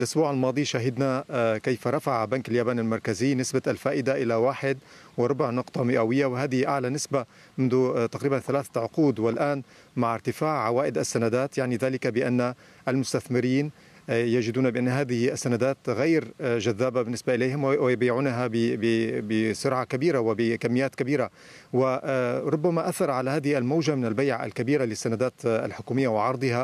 الأسبوع الماضي شهدنا كيف رفع بنك اليابان المركزي نسبة الفائدة إلى 1.25 مئوية، وهذه أعلى نسبة منذ تقريبا 3 عقود. والآن مع ارتفاع عوائد السندات يعني ذلك بأن المستثمرين يجدون بأن هذه السندات غير جذابة بالنسبة إليهم ويبيعونها بسرعة كبيرة وبكميات كبيرة، وربما أثر على هذه الموجة من البيع الكبيرة للسندات الحكومية وعرضها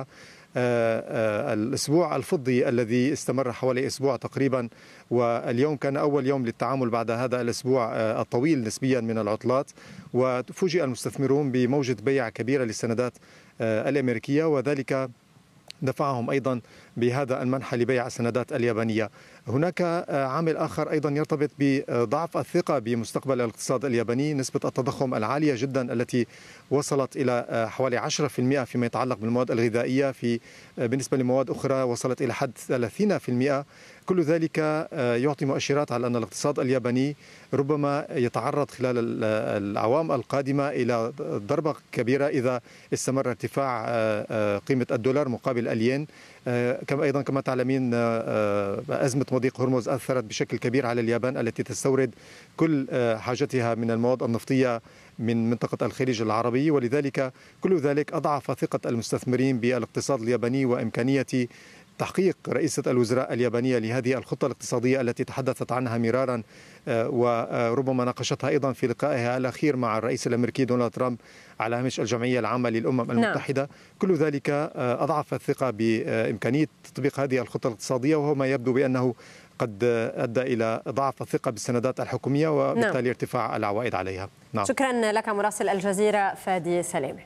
الأسبوع الفضي الذي استمر حوالي أسبوع تقريبا، واليوم كان أول يوم للتعامل بعد هذا الأسبوع الطويل نسبيا من العطلات، وفوجئ المستثمرون بموجة بيع كبيرة للسندات الأمريكية، وذلك دفعهم أيضا بهذا المنحى لبيع السندات اليابانية. هناك عامل آخر أيضا يرتبط بضعف الثقة بمستقبل الاقتصاد الياباني، نسبة التضخم العالية جدا التي وصلت إلى حوالي 10% فيما يتعلق بالمواد الغذائية، بالنسبة لمواد أخرى وصلت إلى حد 30%. كل ذلك يعطي مؤشرات على أن الاقتصاد الياباني ربما يتعرض خلال الأعوام القادمة إلى ضربة كبيرة إذا استمر ارتفاع قيمة الدولار مقابل الين. كما تعلمين أزمة مضيق هرمز أثرت بشكل كبير على اليابان التي تستورد كل حاجتها من المواد النفطية من منطقة الخليج العربي، ولذلك كل ذلك أضعف ثقة المستثمرين بالاقتصاد الياباني وإمكانية تحقيق رئيسة الوزراء اليابانية لهذه الخطة الاقتصادية التي تحدثت عنها مرارا، وربما ناقشتها أيضا في لقائها الأخير مع الرئيس الأمريكي دونالد ترامب على هامش الجمعية العامة للأمم المتحدة. كل ذلك أضعف الثقة بإمكانية تطبيق هذه الخطة الاقتصادية، وهو ما يبدو بأنه قد أدى إلى ضعف الثقة بالسندات الحكومية وبالتالي ارتفاع العوائد عليها. شكرا لك مراسل الجزيرة فادي سلامة.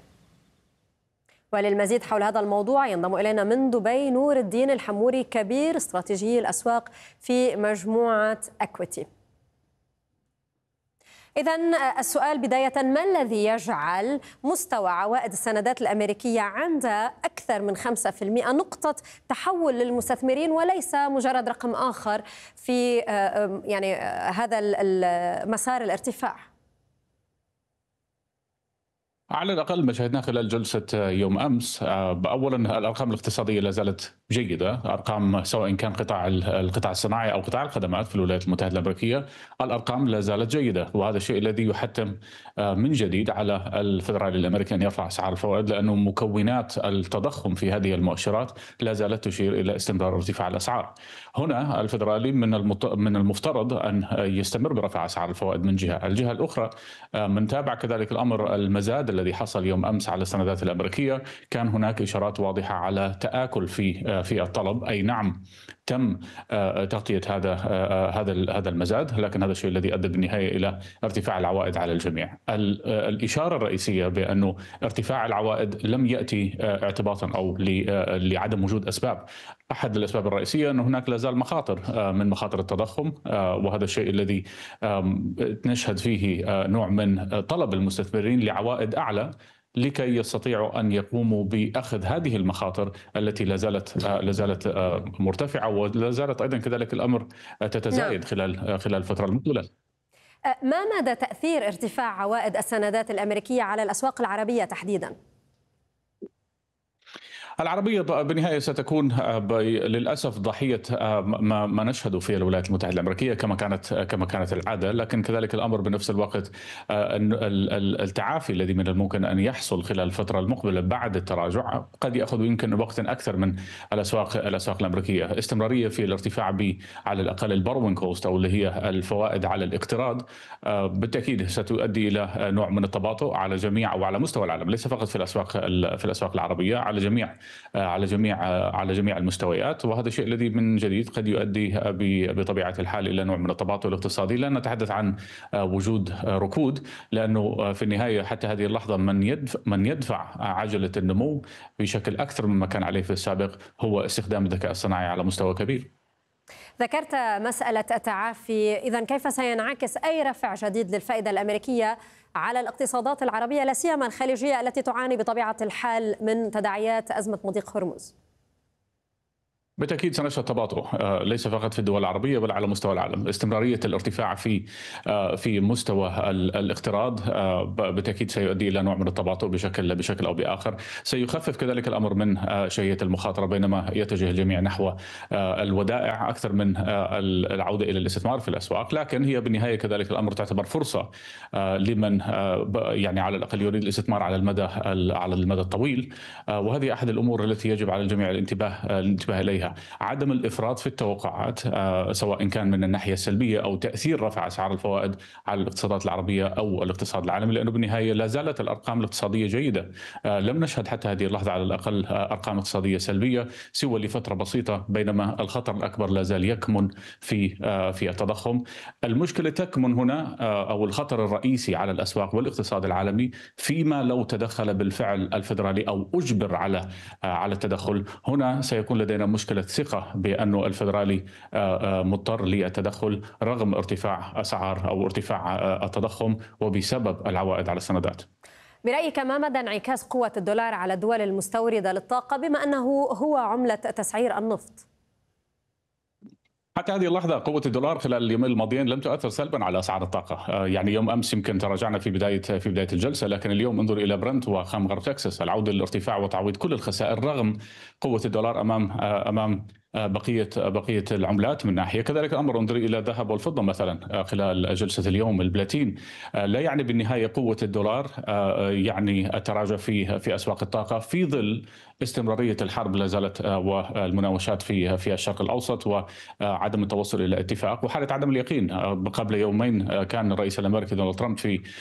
وللمزيد حول هذا الموضوع ينضم إلينا من دبي نور الدين الحموري، كبير استراتيجي الأسواق في مجموعة أكويتي. إذن السؤال بداية، ما الذي يجعل مستوى عوائد السندات الأمريكية عند أكثر من 5% نقطة تحول للمستثمرين وليس مجرد رقم آخر في يعني هذا المسار الارتفاع؟ على الأقل ما شاهدناه خلال جلسة يوم أمس، أولا الأرقام الاقتصادية لا زالت جيدة، أرقام سواء كان القطاع الصناعي أو قطاع الخدمات في الولايات المتحدة الأمريكية، الأرقام لا زالت جيدة، وهذا الشيء الذي يحتم من جديد على الفدرالي الأمريكي أن يرفع أسعار الفوائد، لأنه مكونات التضخم في هذه المؤشرات لا زالت تشير إلى استمرار ارتفاع الأسعار. هنا الفدرالي من المفترض أن يستمر برفع أسعار الفوائد من جهة، الجهة الأخرى من تابع كذلك الأمر المزاد الذي حصل يوم أمس على السندات الأمريكية، كان هناك إشارات واضحة على تآكل في الطلب، أي نعم تم تغطية هذا المزاد، لكن هذا الشيء الذي أدى بالنهاية إلى ارتفاع العوائد على الجميع. الإشارة الرئيسية بأنه ارتفاع العوائد لم يأتي اعتباطا أو لعدم وجود أسباب. أحد الأسباب الرئيسية أن هناك لا زال مخاطر من مخاطر التضخم، وهذا الشيء الذي نشهد فيه نوع من طلب المستثمرين لعوائد أعلى لكي يستطيعوا أن يقوموا بأخذ هذه المخاطر التي لا زالت مرتفعة، ولا زالت أيضا كذلك الأمر تتزايد خلال الفترة المقبلة. ما مدى تأثير ارتفاع عوائد السندات الأمريكية على الأسواق العربية تحديدا؟ العربية بالنهاية ستكون للأسف ضحية ما نشهده في الولايات المتحدة الأمريكية كما كانت العادة، لكن كذلك الأمر بنفس الوقت التعافي الذي من الممكن أن يحصل خلال الفترة المقبلة بعد التراجع قد يأخذ يمكن وقتا أكثر من الأسواق الأمريكية. استمرارية في الارتفاع على الأقل البوروينج كوست أو اللي هي الفوائد على الاقتراض بالتأكيد ستؤدي إلى نوع من التباطؤ على جميع أو على مستوى العالم، ليس فقط في الأسواق العربية، على جميع المستويات، وهذا الشيء الذي من جديد قد يؤدي بطبيعة الحال إلى نوع من التباطؤ الاقتصادي. لا نتحدث عن وجود ركود، لأنه في النهاية حتى هذه اللحظة من يدفع عجلة النمو بشكل أكثر مما كان عليه في السابق هو استخدام الذكاء الصناعي على مستوى كبير. ذكرت مسألة التعافي، إذن كيف سينعكس أي رفع جديد للفائدة الأمريكية على الاقتصادات العربية لا سيما الخليجية التي تعاني بطبيعة الحال من تداعيات أزمة مضيق هرمز؟ بالتأكيد سنشهد تباطؤ ليس فقط في الدول العربية بل على مستوى العالم. استمرارية الارتفاع في مستوى الاقتراض بالتأكيد سيؤدي إلى نوع من التباطؤ بشكل أو بآخر. سيخفف كذلك الأمر من شهية المخاطرة بينما يتجه الجميع نحو الودائع أكثر من العودة إلى الاستثمار في الأسواق. لكن هي بالنهاية كذلك الأمر تعتبر فرصة لمن يعني على الأقل يريد الاستثمار على المدى الطويل، وهذه أحد الأمور التي يجب على الجميع الانتباه إليها. عدم الإفراط في التوقعات سواء كان من الناحية السلبية أو تأثير رفع أسعار الفوائد على الاقتصادات العربية أو الاقتصاد العالمي، لأنه بالنهاية لا زالت الأرقام الاقتصادية جيدة. لم نشهد حتى هذه اللحظة على الأقل أرقام اقتصادية سلبية سوى لفترة بسيطة، بينما الخطر الأكبر لا زال يكمن في التضخم. المشكلة تكمن هنا أو الخطر الرئيسي على الأسواق والاقتصاد العالمي فيما لو تدخل بالفعل الفيدرالي أو أجبر على التدخل. هنا سيكون لدينا مشكلة ثقة بأنه الفيدرالي مضطر للتدخل رغم ارتفاع أسعار أو ارتفاع التضخم وبسبب العوائد على السندات. برأيك ما مدى انعكاس قوة الدولار على الدول المستوردة للطاقة بما أنه هو عملة تسعير النفط؟ حتى هذه اللحظة قوة الدولار خلال اليومين الماضيين لم تؤثر سلبا على أسعار الطاقة. يعني يوم أمس يمكن تراجعنا في بداية الجلسة، لكن اليوم انظر إلى برنت وخام غرب تكساس العودة للارتفاع وتعويض كل الخسائر رغم قوة الدولار أمام بقية العملات من ناحية. كذلك الأمر انظري إلى الذهب والفضة مثلا خلال جلسة اليوم. البلاتين لا يعني بالنهاية قوة الدولار يعني التراجع في أسواق الطاقة في ظل استمرارية الحرب لا زالت والمناوشات في الشرق الأوسط وعدم التوصل إلى اتفاق وحالة عدم اليقين. قبل يومين كان الرئيس الأمريكي دونالد ترامب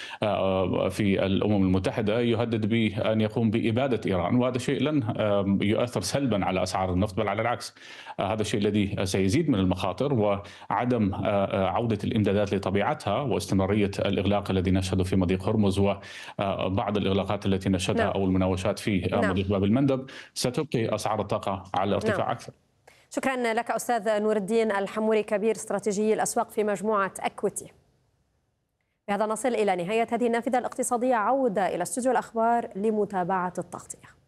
في الأمم المتحدة يهدد بأن يقوم بإبادة إيران، وهذا شيء لن يؤثر سلبا على أسعار النفط بل على العكس. هذا الشيء الذي سيزيد من المخاطر وعدم عودة الإمدادات لطبيعتها واستمرارية الإغلاق الذي نشهده في مضيق هرمز وبعض الإغلاقات التي نشهدها أو المناوشات في مضيق باب المندب ستبقي أسعار الطاقة على ارتفاع أكثر. شكرا لك أستاذ نور الدين الحموري كبير استراتيجي الأسواق في مجموعة أكويتي. بهذا نصل إلى نهاية هذه النافذة الاقتصادية. عودة إلى استوديو الأخبار لمتابعة التغطية.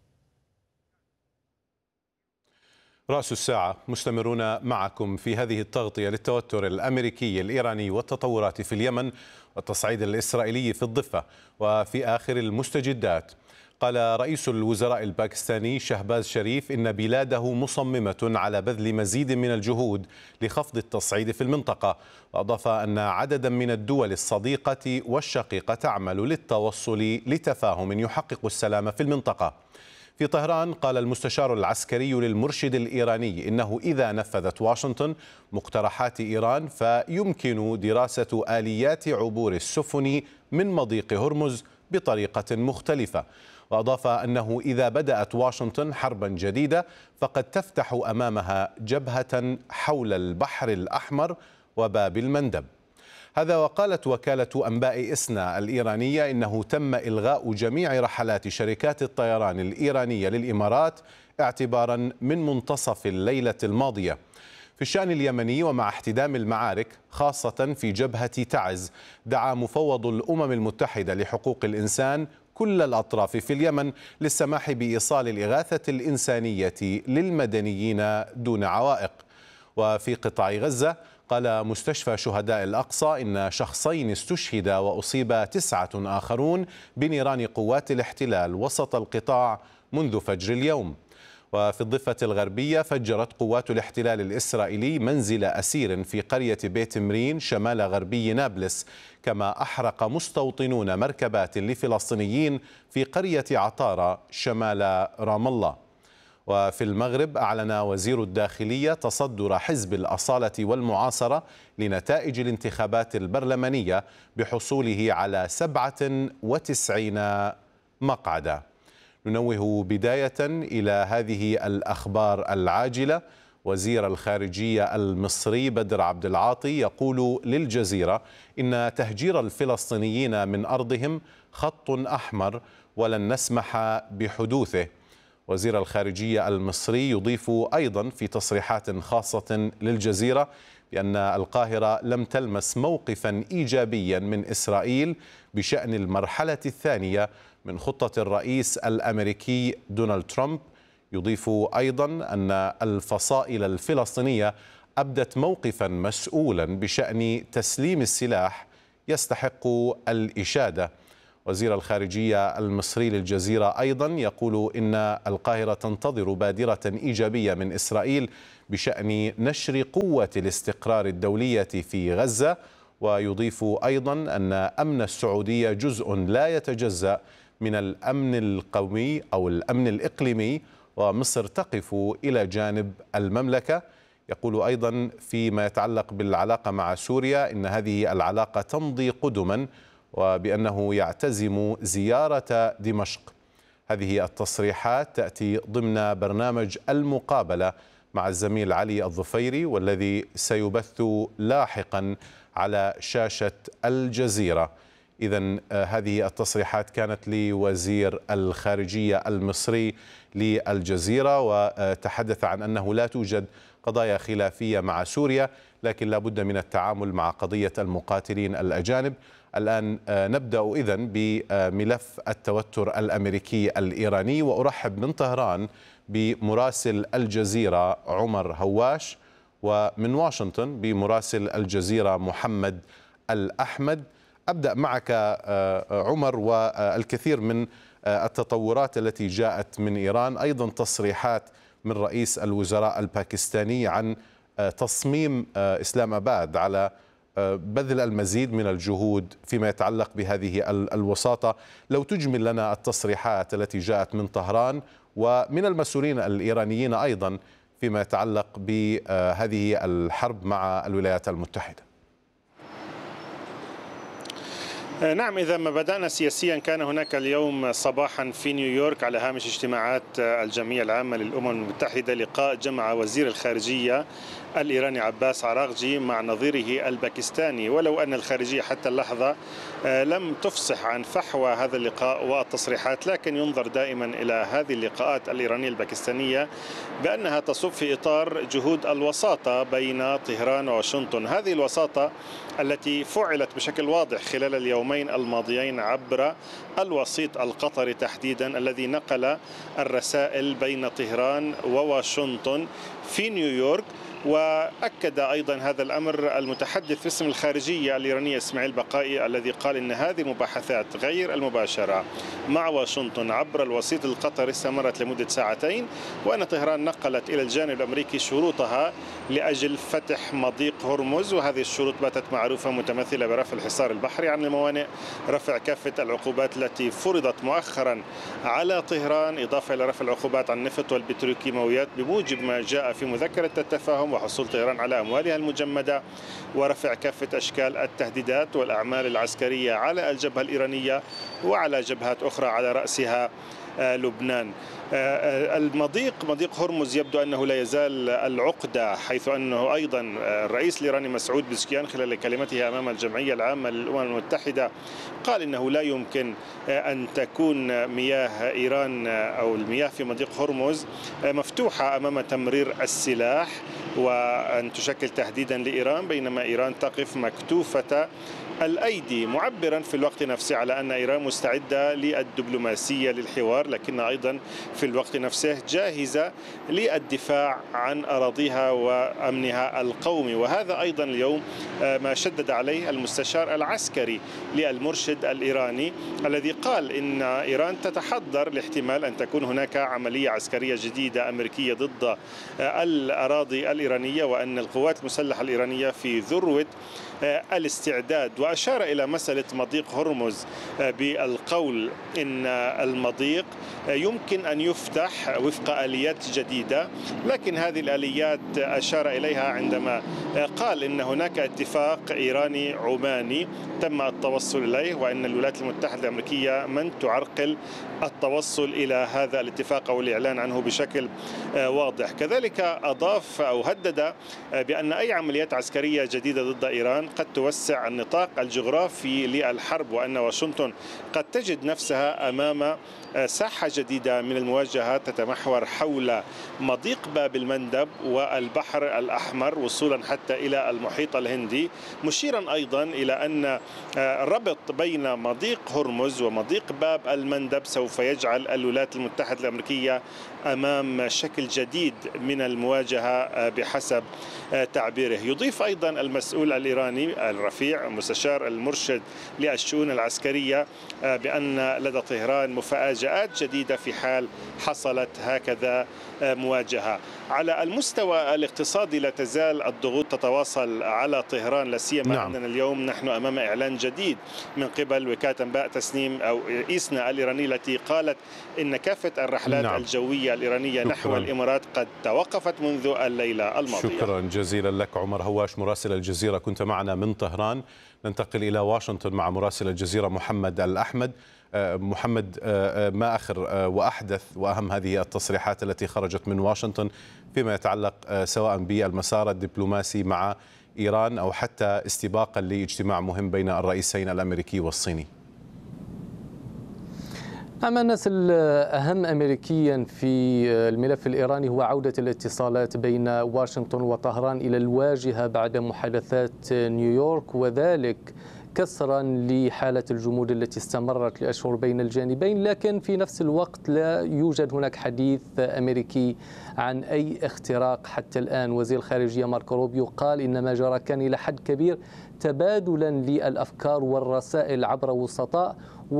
رأس الساعة مستمرون معكم في هذه التغطية للتوتر الأمريكي الإيراني والتطورات في اليمن والتصعيد الإسرائيلي في الضفة. وفي آخر المستجدات قال رئيس الوزراء الباكستاني شهباز شريف إن بلاده مصممة على بذل مزيد من الجهود لخفض التصعيد في المنطقة، وأضاف أن عددا من الدول الصديقة والشقيقة تعمل للتوصل لتفاهم يحقق السلام في المنطقة. في طهران قال المستشار العسكري للمرشد الإيراني إنه إذا نفذت واشنطن مقترحات إيران فيمكن دراسة آليات عبور السفن من مضيق هرمز بطريقة مختلفة. وأضاف أنه إذا بدأت واشنطن حربا جديدة فقد تفتح أمامها جبهة حول البحر الأحمر وباب المندب. هذا وقالت وكالة أنباء إسنا الإيرانية إنه تم إلغاء جميع رحلات شركات الطيران الإيرانية للإمارات اعتبارا من منتصف الليلة الماضية. في الشأن اليمني ومع احتدام المعارك خاصة في جبهة تعز، دعا مفوض الأمم المتحدة لحقوق الإنسان كل الأطراف في اليمن للسماح بإيصال الإغاثة الإنسانية للمدنيين دون عوائق. وفي قطاع غزة قال مستشفى شهداء الأقصى إن شخصين استشهدا وأصيب 9 آخرون بنيران قوات الاحتلال وسط القطاع منذ فجر اليوم. وفي الضفة الغربية فجرت قوات الاحتلال الإسرائيلي منزل أسير في قرية بيت مرين شمال غربي نابلس، كما أحرق مستوطنون مركبات لفلسطينيين في قرية عطارة شمال رام الله. وفي المغرب أعلن وزير الداخلية تصدر حزب الأصالة والمعاصرة لنتائج الانتخابات البرلمانية بحصوله على 97 مقعدا. ننوه بداية إلى هذه الأخبار العاجلة. وزير الخارجية المصري بدر عبد العاطي يقول للجزيرة إن تهجير الفلسطينيين من أرضهم خط أحمر ولن نسمح بحدوثه. وزير الخارجية المصري يضيف أيضا في تصريحات خاصة للجزيرة بأن القاهرة لم تلمس موقفا إيجابيا من إسرائيل بشأن المرحلة الثانية من خطة الرئيس الأمريكي دونالد ترامب يضيف أيضا أن الفصائل الفلسطينية أبدت موقفا مسؤولا بشأن تسليم السلاح يستحق الإشادة. وزير الخارجية المصري للجزيرة أيضا يقول إن القاهرة تنتظر بادرة إيجابية من إسرائيل بشأن نشر قوة الاستقرار الدولية في غزة. ويضيف أيضا أن أمن السعودية جزء لا يتجزأ من الأمن القومي أو الأمن الإقليمي، ومصر تقف إلى جانب المملكة. يقول أيضا فيما يتعلق بالعلاقة مع سوريا إن هذه العلاقة تمضي قدما، وبأنه يعتزم زيارة دمشق. هذه التصريحات تأتي ضمن برنامج المقابلة مع الزميل علي الظفيري، والذي سيبث لاحقا على شاشة الجزيرة. إذن هذه التصريحات كانت لوزير الخارجية المصري للجزيرة، وتحدث عن أنه لا توجد قضايا خلافية مع سوريا، لكن لا بد من التعامل مع قضية المقاتلين الأجانب. الآن نبدأ إذن بملف التوتر الأمريكي الإيراني، وأرحب من طهران بمراسل الجزيرة عمر هواش، ومن واشنطن بمراسل الجزيرة محمد الأحمد. أبدأ معك عمر، والكثير من التطورات التي جاءت من إيران، أيضا تصريحات من رئيس الوزراء الباكستاني عن تصميم إسلام آباد على بذل المزيد من الجهود فيما يتعلق بهذه الوساطة. لو تجمل لنا التصريحات التي جاءت من طهران ومن المسؤولين الإيرانيين أيضا فيما يتعلق بهذه الحرب مع الولايات المتحدة. نعم، إذا ما بدأنا سياسيا، كان هناك اليوم صباحا في نيويورك على هامش اجتماعات الجمعية العامة للأمم المتحدة لقاء جمع وزير الخارجية الإيراني عباس عراقجي مع نظيره الباكستاني، ولو أن الخارجية حتى اللحظة لم تفصح عن فحوى هذا اللقاء والتصريحات، لكن ينظر دائما إلى هذه اللقاءات الإيرانية الباكستانية بأنها تصب في إطار جهود الوساطة بين طهران وواشنطن. هذه الوساطة التي فعلت بشكل واضح خلال اليومين الماضيين عبر الوسيط القطري تحديدا، الذي نقل الرسائل بين طهران وواشنطن في نيويورك. وأكد أيضا هذا الأمر المتحدث باسم الخارجية الإيرانية إسماعيل بقائي، الذي قال إن هذه المباحثات غير المباشرة مع واشنطن عبر الوسيط القطري استمرت لمدة ساعتين، وأن طهران نقلت إلى الجانب الأمريكي شروطها لأجل فتح مضيق هرمز. وهذه الشروط باتت معروفة متمثلة برفع الحصار البحري عن الموانئ، رفع كافة العقوبات التي فرضت مؤخرا على طهران، إضافة إلى رفع العقوبات عن النفط والبتروكيماويات بموجب ما جاء في مذكرة التفاهم، وحصول طهران على أموالها المجمدة، ورفع كافة أشكال التهديدات والأعمال العسكرية على الجبهة الإيرانية وعلى جبهات أخرى على رأسها لبنان. مضيق هرمز يبدو أنه لا يزال العقدة، حيث أنه أيضا الرئيس الإيراني مسعود بزكيان خلال كلمته أمام الجمعية العامة للأمم المتحدة قال إنه لا يمكن أن تكون مياه إيران أو المياه في مضيق هرمز مفتوحة أمام تمرير السلاح وأن تشكل تهديدا لإيران، بينما إيران تقف مكتوفة الأيدي، معبرا في الوقت نفسه على أن إيران مستعدة للدبلوماسية للحوار، لكن أيضا في الوقت نفسه جاهزة للدفاع عن أراضيها وأمنها القومي. وهذا أيضا اليوم ما شدد عليه المستشار العسكري للمرشد الإيراني، الذي قال إن إيران تتحضر لاحتمال أن تكون هناك عملية عسكرية جديدة أمريكية ضد الأراضي الإيرانية، وأن القوات المسلحة الإيرانية في ذروة الاستعداد. وأشار إلى مسألة مضيق هرمز بالقول إن المضيق يمكن أن يفتح وفق آليات جديدة، لكن هذه الآليات أشار إليها عندما قال إن هناك اتفاق إيراني عماني تم التوصل إليه، وأن الولايات المتحدة الأمريكية من تعرقل التوصل إلى هذا الاتفاق أو الإعلان عنه بشكل واضح. كذلك أضاف أو وهدد بأن أي عمليات عسكرية جديدة ضد إيران قد توسع النطاق الجغرافي للحرب، وأن واشنطن قد تجد نفسها أمام ساحة جديدة من المواجهات تتمحور حول مضيق باب المندب والبحر الأحمر وصولا حتى إلى المحيط الهندي، مشيرا أيضا إلى أن الربط بين مضيق هرمز ومضيق باب المندب سوف يجعل الولايات المتحدة الأمريكية أمام شكل جديد من المواجهة بحسب تعبيره. يضيف أيضا المسؤول الإيراني الرفيع مستشار المرشد للشؤون العسكرية بأن لدى طهران مفاجآت جديدة في حال حصلت هكذا مواجهة. على المستوى الاقتصادي لا تزال الضغوط تتواصل على طهران، لا سيما أننا اليوم نحن أمام إعلان جديد من قبل وكالة أنباء تسنيم أو إيسنا الإيرانية التي قالت إن كافة الرحلات الجوية الإيرانية نحو الإمارات قد توقفت منذ الليلة الماضية. شكرا جزيلا لك عمر هواش مراسل الجزيرة، كنت معنا من طهران. ننتقل إلى واشنطن مع مراسل الجزيرة محمد الأحمد. محمد، ما آخر وأحدث وأهم هذه التصريحات التي خرجت من واشنطن فيما يتعلق سواء بالمسار الدبلوماسي مع إيران أو حتى استباقا لاجتماع مهم بين الرئيسين الأمريكي والصيني؟ أما الناس الأهم أمريكيا في الملف الإيراني هو عودة الاتصالات بين واشنطن وطهران إلى الواجهة بعد محادثات نيويورك، وذلك كسرا لحالة الجمود التي استمرت لأشهر بين الجانبين. لكن في نفس الوقت لا يوجد هناك حديث أمريكي عن أي اختراق حتى الآن. وزير الخارجية ماركو روبيو قال إن ما جرى كان إلى حد كبير تبادلا للأفكار والرسائل عبر وسطاء،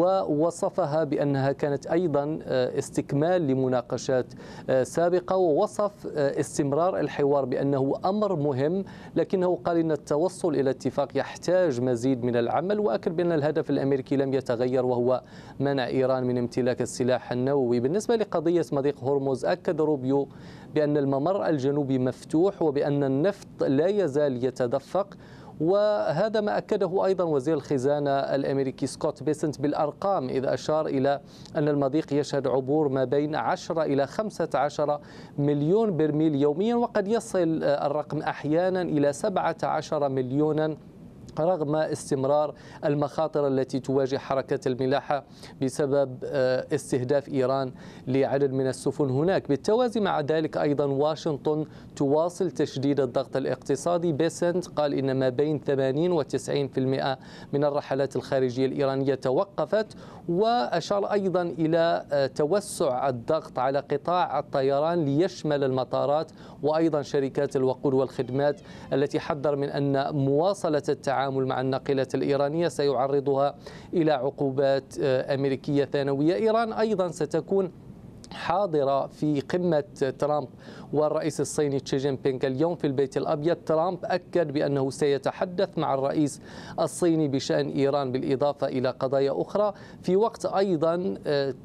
ووصفها بأنها كانت أيضا استكمال لمناقشات سابقة، ووصف استمرار الحوار بأنه أمر مهم، لكنه قال إن التوصل إلى اتفاق يحتاج مزيد من العمل، وأكد بأن الهدف الأمريكي لم يتغير وهو منع إيران من امتلاك السلاح النووي. بالنسبة لقضية مضيق هرمز، أكد روبيو بأن الممر الجنوبي مفتوح وبأن النفط لا يزال يتدفق، وهذا ما أكده أيضا وزير الخزانة الأمريكي سكوت بيسنت بالأرقام، إذ أشار إلى أن المضيق يشهد عبور ما بين 10 إلى 15 مليون برميل يوميا، وقد يصل الرقم أحيانا إلى 17 مليونا رغم استمرار المخاطر التي تواجه حركة الملاحة بسبب استهداف إيران لعدد من السفن هناك. بالتوازي مع ذلك أيضا واشنطن تواصل تشديد الضغط الاقتصادي. بيسنت قال إن ما بين 80 و 90% من الرحلات الخارجية الإيرانية توقفت، وأشار أيضا إلى توسع الضغط على قطاع الطيران ليشمل المطارات وأيضا شركات الوقود والخدمات، التي حذر من أن مواصلة التعامل مع الناقلات الإيرانية سيعرضها إلى عقوبات أمريكية ثانوية. إيران أيضا ستكون حاضرة في قمة ترامب والرئيس الصيني شي جين بينغ اليوم في البيت الأبيض. ترامب أكد بأنه سيتحدث مع الرئيس الصيني بشأن إيران بالإضافة إلى قضايا أخرى، في وقت أيضا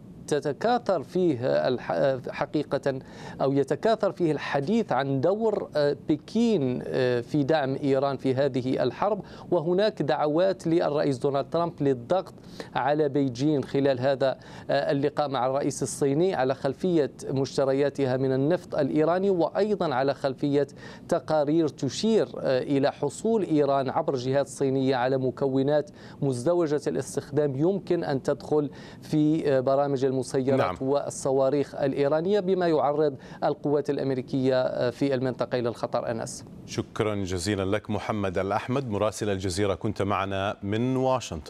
تتكاثر فيه حقيقة أو يتكاثر فيه الحديث عن دور بكين في دعم إيران في هذه الحرب، وهناك دعوات للرئيس دونالد ترامب للضغط على بيجين خلال هذا اللقاء مع الرئيس الصيني على خلفية مشترياتها من النفط الإيراني، وأيضا على خلفية تقارير تشير إلى حصول إيران عبر جهات صينية على مكونات مزدوجة الاستخدام يمكن أن تدخل في برامج المسيرات والصواريخ الإيرانية، بما يعرض القوات الأمريكية في المنطقة إلى الخطر. أنس، شكرا جزيلا لك محمد الأحمد مراسل الجزيرة، كنت معنا من واشنطن.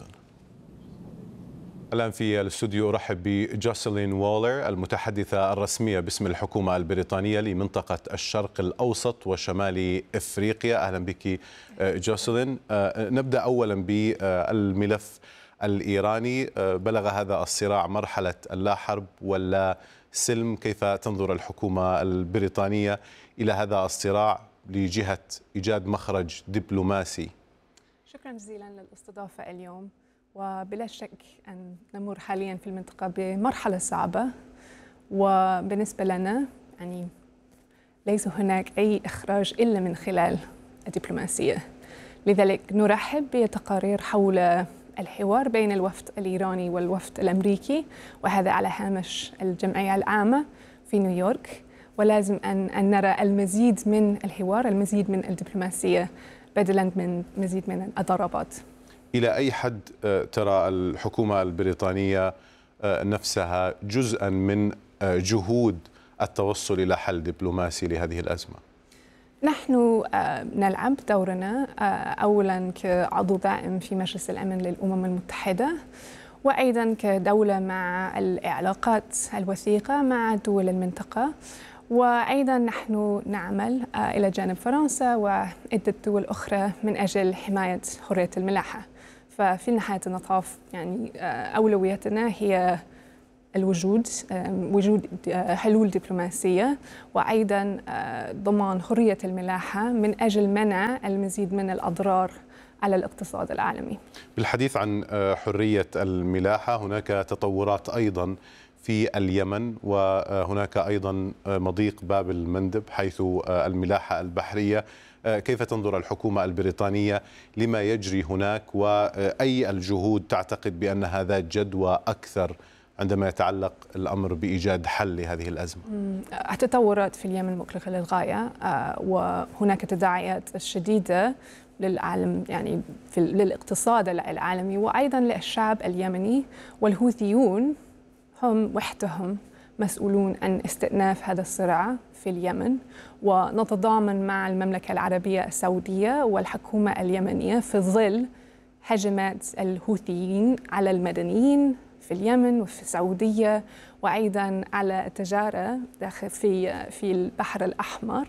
الآن في الاستوديو أرحب بجوسلين وولر المتحدثة الرسمية باسم الحكومة البريطانية لمنطقة الشرق الأوسط وشمال إفريقيا. أهلا بك جوسلين. نبدأ أولا بالملف الإيراني. بلغ هذا الصراع مرحلة اللا حرب ولا سلم، كيف تنظر الحكومة البريطانية إلى هذا الصراع لجهة إيجاد مخرج دبلوماسي؟ شكرا جزيلا للاستضافة اليوم. وبلا شك أن نمر حاليا في المنطقة بمرحلة صعبة، وبالنسبة لنا يعني ليس هناك أي إخراج إلا من خلال الدبلوماسية. لذلك نرحب بتقارير حول الحوار بين الوفد الإيراني والوفد الأمريكي، وهذا على هامش الجمعية العامة في نيويورك. ولازم أن نرى المزيد من الحوار، المزيد من الدبلوماسية بدلاً من مزيد من الضربات. إلى أي حد ترى الحكومة البريطانية نفسها جزءاً من جهود التوصل إلى حل دبلوماسي لهذه الأزمة؟ نحن نلعب دورنا أولاً كعضو دائم في مجلس الأمن للأمم المتحدة، وأيضاً كدولة مع العلاقات الوثيقة مع دول المنطقة، وأيضاً نحن نعمل إلى جانب فرنسا وعدة دول أخرى من أجل حماية حرية الملاحة. ففي نهاية المطاف يعني أولويتنا هي وجود حلول دبلوماسية، وأيضاً ضمان حرية الملاحة من أجل منع المزيد من الأضرار على الاقتصاد العالمي. بالحديث عن حرية الملاحة، هناك تطورات أيضاً في اليمن، وهناك أيضاً مضيق باب المندب حيث الملاحة البحرية. كيف تنظر الحكومة البريطانية لما يجري هناك، وأي الجهود تعتقد بأنها ذات جدوى أكثر عندما يتعلق الأمر بإيجاد حل لهذه الأزمة؟ التطورات في اليمن مقلقة للغاية، وهناك تداعيات شديدة للعالم، يعني للاقتصاد العالمي وأيضا للشعب اليمني. والهوثيون هم وحدهم مسؤولون عن استئناف هذا الصراع في اليمن، ونتضامن مع المملكة العربية السعودية والحكومة اليمنية في ظل هجمات الهوثيين على المدنيين في اليمن وفي السعودية، وأيضا على التجارة داخل في البحر الأحمر.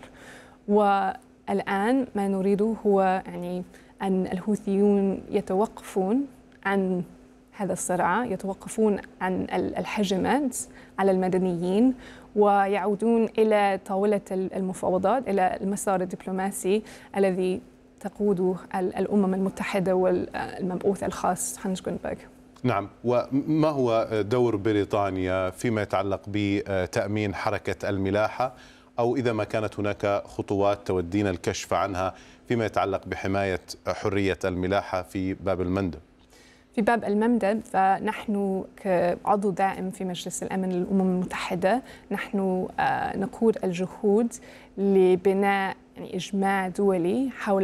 والآن ما نريده هو يعني أن الهوثيون يتوقفون عن هذا الصراع، يتوقفون عن الهجمات على المدنيين، ويعودون إلى طاولة المفاوضات، إلى المسار الدبلوماسي الذي تقوده الأمم المتحدة والمبعوث الخاص هانس جرينبرغ. نعم، وما هو دور بريطانيا فيما يتعلق بتأمين حركة الملاحة، أو إذا ما كانت هناك خطوات تودينا الكشف عنها فيما يتعلق بحماية حرية الملاحة في باب المندب؟ في باب المندب فنحن كعضو دائم في مجلس الأمن للأمم المتحدة نحن نقود الجهود لبناء يعني إجماع دولي حول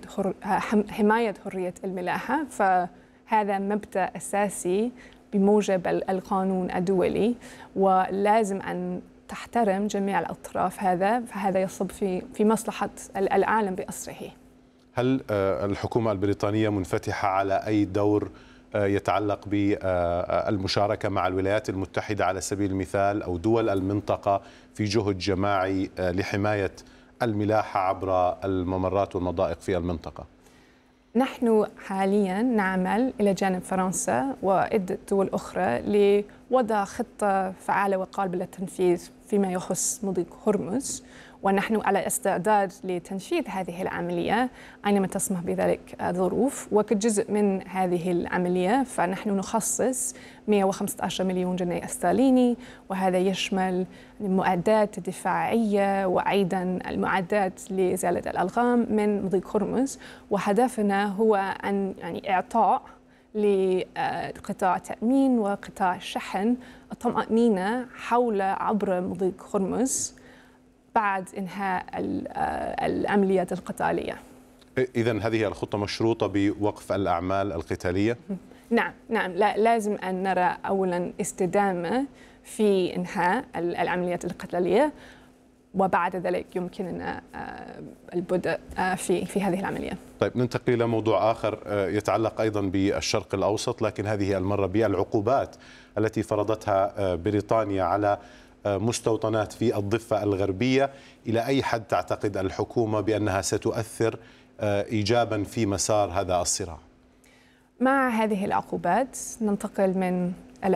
حماية حرية الملاحة، فهذا مبدأ أساسي بموجب القانون الدولي، ولازم أن تحترم جميع الأطراف فهذا يصب في مصلحة العالم بأسره. هل الحكومة البريطانية منفتحة على أي دور يتعلق بالمشاركة مع الولايات المتحدة على سبيل المثال أو دول المنطقة في جهد جماعي لحماية الملاحة عبر الممرات والمضائق في المنطقة؟ نحن حاليا نعمل إلى جانب فرنسا وعدة دول أخرى لوضع خطة فعالة وقابلة للتنفيذ فيما يخص مضيق هرمز، ونحن على استعداد لتنفيذ هذه العملية أينما تسمح بذلك الظروف. وكجزء من هذه العملية فنحن نخصص 115 مليون جنيه استرليني، وهذا يشمل المعدات الدفاعية وأيضا المعدات لإزالة الألغام من مضيق هرمز. وهدفنا هو أن يعني إعطاء لقطاع التأمين وقطاع الشحن الطمأنينة حول عبر مضيق هرمز بعد إنهاء العمليات القتالية. إذن هذه الخطة مشروطة بوقف الأعمال القتالية؟ نعم، لازم أن نرى أولا استدامة في إنهاء العمليات القتالية، وبعد ذلك يمكننا البدء في هذه العملية. طيب، ننتقل إلى موضوع آخر يتعلق أيضا بالشرق الأوسط، لكن هذه المرة بالعقوبات التي فرضتها بريطانيا على مستوطنات في الضفة الغربية. إلى أي حد تعتقد الحكومة بأنها ستؤثر إيجابا في مسار هذا الصراع؟ مع هذه العقوبات ننتقل من